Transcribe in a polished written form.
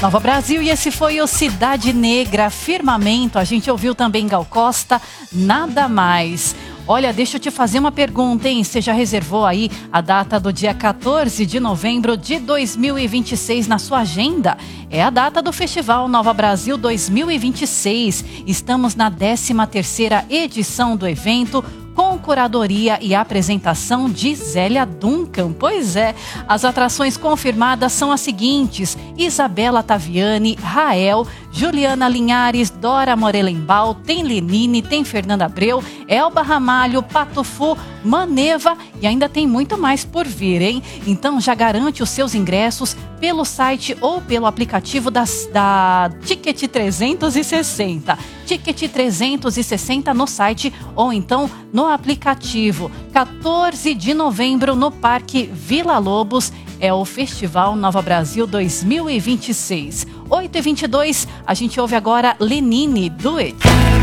Nova Brasil, e esse foi o Cidade Negra, Firmamento. A gente ouviu também Gal Costa, Nada Mais. Olha, deixa eu te fazer uma pergunta, hein? Você já reservou aí a data do dia 14 de novembro de 2026 na sua agenda? É a data do Festival Nova Brasil 2026. Estamos na 13ª edição do evento, com curadoria e apresentação de Zélia Duncan. Pois é, as atrações confirmadas são as seguintes: Isabela Taviani, Rael, Juliana Linhares, Dora Morelenbaum, tem Lenine, tem Fernanda Abreu, Elba Ramalho, Patufu, Maneva e ainda tem muito mais por vir, hein? Então já garante os seus ingressos pelo site ou pelo aplicativo da Ticket 360. Ticket 360 no site ou então no aplicativo. 14 de novembro no Parque Vila Lobos é o Festival Nova Brasil 2026. 8h22, a gente ouve agora Lenine, Do It.